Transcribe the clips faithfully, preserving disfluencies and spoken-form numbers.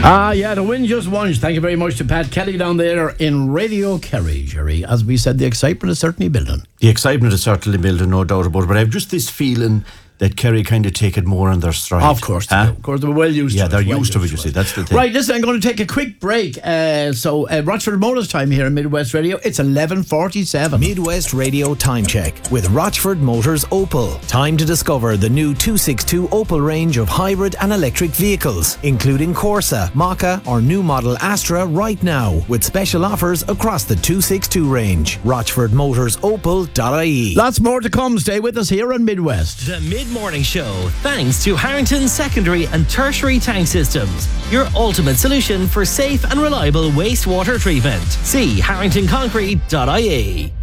Ah, yeah, the win just once. Thank you very much to Pat Kelly down there in Radio Kerry, Jerry. As we said, the excitement is certainly building. The excitement is certainly building, no doubt about it. But I have just this feeling that Kerry kind of take it more on their stride. Of course, they huh? do. Of course, they're well used yeah, to it. Yeah, they're well used to it, you to see. it. That's the thing. Right, listen, I'm going to take a quick break. Uh, so, uh, Rochford Motors time here in Midwest Radio. It's eleven forty-seven. Midwest Radio Time Check with Rochford Motors Opel. Time to discover the new two sixty-two Opel range of hybrid and electric vehicles, including Corsa, Maka or new model Astra right now, with special offers across the two sixty-two range. rochford motors opel dot I E. Lots more to come. Stay with us here on Midwest. The Mid-Morning Show, thanks to Harrington Secondary and Tertiary Tank Systems, your ultimate solution for safe and reliable wastewater treatment. See harrington concrete dot I E.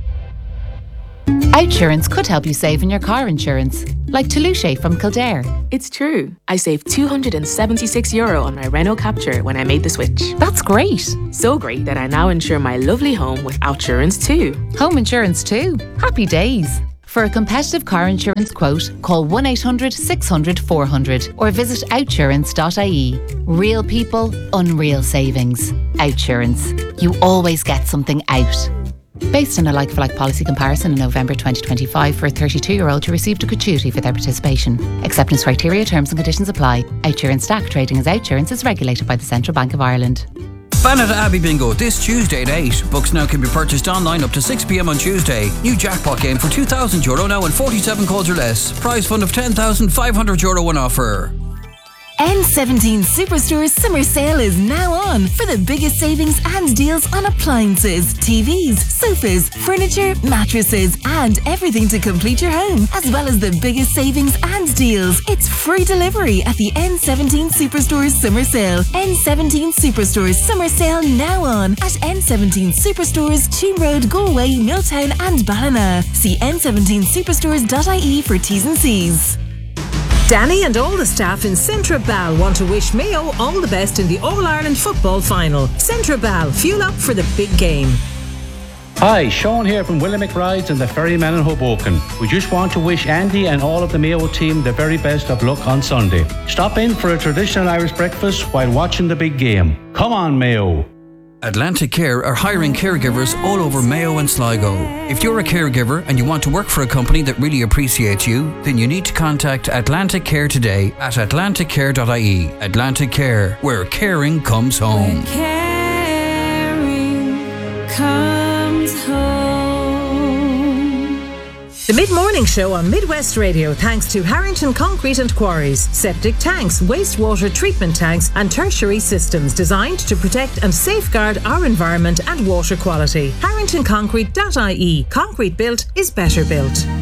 Outsurance could help you save on your car insurance, like Toulouche from Kildare. It's true. I saved two hundred seventy-six euro on my Renault Captur when I made the switch. That's great. So great that I now insure my lovely home with Outsurance too. Home insurance too. Happy days. For a competitive car insurance quote, call one eight hundred six hundred four hundred or visit outsurance dot I E. Real people, unreal savings. Outsurance. You always get something out. Based on a like-for-like policy comparison in November twenty twenty-five for a thirty-two-year-old who received a gratuity for their participation. Acceptance criteria, terms and conditions apply. Outsurance Stack trading as Outsurance is regulated by the Central Bank of Ireland. Banat Abbey Bingo this Tuesday at eight. Books now can be purchased online up to six p.m. on Tuesday. New jackpot game for two thousand euro now and forty-seven calls or less. Prize fund of ten thousand five hundred euro on offer. N seventeen Superstore's summer sale is now on for the biggest savings and deals on appliances, T Vs, sofas, furniture, mattresses, and everything to complete your home, as well as the biggest savings and deals. It's free delivery at the N seventeen Superstore's summer sale. N seventeen Superstore's summer sale now on at N seventeen Superstores, Cheam Road, Galway, Milltown, and Ballina. See n seventeen superstores dot I E for T's and C's. Danny and all the staff in Centra Bal want to wish Mayo all the best in the All-Ireland football final. Centra Bal, fuel up for the big game. Hi, Sean here from William McBride's and the Ferryman in Hoboken. We just want to wish Andy and all of the Mayo team the very best of luck on Sunday. Stop in for a traditional Irish breakfast while watching the big game. Come on, Mayo. Atlantic Care are hiring caregivers all over Mayo and Sligo. If you're a caregiver and you want to work for a company that really appreciates you, then you need to contact Atlantic Care today at atlantic care dot I E. Atlantic Care, where caring comes home. Where caring comes home. The Mid-Morning Show on Midwest Radio, thanks to Harrington Concrete and Quarries, septic tanks, wastewater treatment tanks and tertiary systems designed to protect and safeguard our environment and water quality. harrington concrete dot I E. Concrete built is better built.